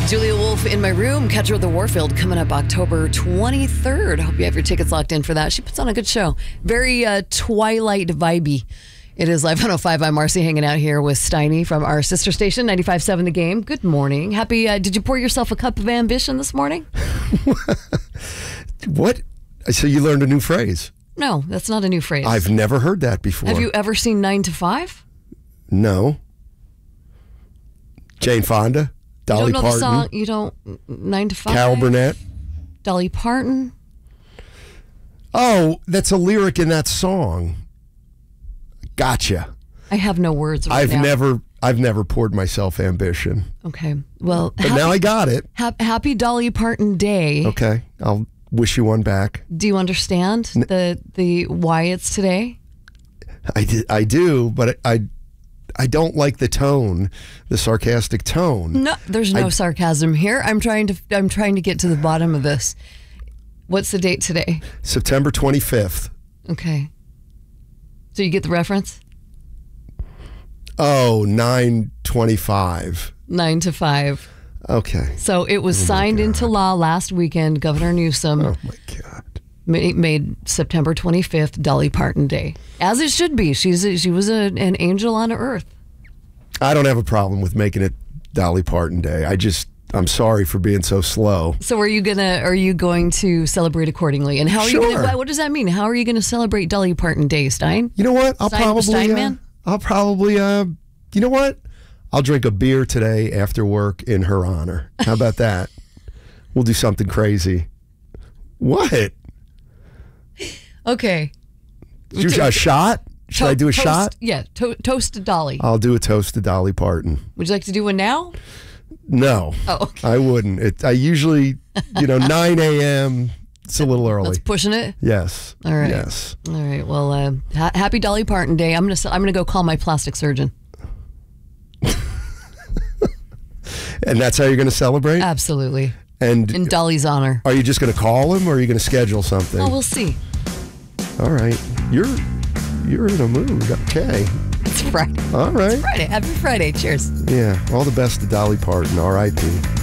Julia Wolf in my room. Catch her at the Warfield coming up October 23rd. Hope you have your tickets locked in for that. She puts on a good show. Very Twilight vibey. It is Live 105. I'm Marcy hanging out here with Steiny from our sister station, 95.7 The Game. Good morning. Happy, did you pour yourself a cup of ambition this morning? What? So you learned a new phrase? No, that's not a new phrase. I've never heard that before. Have you ever seen 9 to 5? No. Jane Fonda? Dolly You don't know Parton? the song? You don't 9 to 5? Carol Burnett? Dolly Parton? Oh, that's a lyric in that song. Gotcha. I have no words right now. I've never poured myself ambition. Okay. Well, But now I got it. Happy Dolly Parton Day. Okay. I'll wish you one back. Do you understand the why it's today? I do, but I don't like the tone, the sarcastic tone. No, there's no sarcasm here. I'm trying to get to the bottom of this. What's the date today? September 25th. Okay. So you get the reference? Oh, 9/25. 9 to 5. Okay. So it was signed into law last weekend. Governor Newsom Oh my God. made September 25th Dolly Parton Day, as it should be. She was an angel on earth. I don't have a problem with making it Dolly Parton Day. I'm sorry for being so slow. So are you going to celebrate accordingly? And how are you Sure. what does that mean? How are you going to celebrate Dolly Parton Day, Stein? You know what? I'll drink a beer today after work in her honor. How about that? We'll do something crazy. What? Okay. A shot? Should I do a shot? Yeah. Toast to Dolly. I'll do a toast to Dolly Parton. Would you like to do one now? No. Oh, okay. I wouldn't. I usually, 9 a.m. It's a little early. That's pushing it. Yes. All right. Yes. All right. Well, happy Dolly Parton Day. I'm gonna go call my plastic surgeon. And that's how you're going to celebrate? Absolutely. And In Dolly's honor. are you just going to call him or are you going to schedule something? Oh, we'll see. All right. You're in a mood. Okay. It's Friday. All right. Friday. Happy Friday. Cheers. Yeah. All the best to Dolly Parton. R.I.P.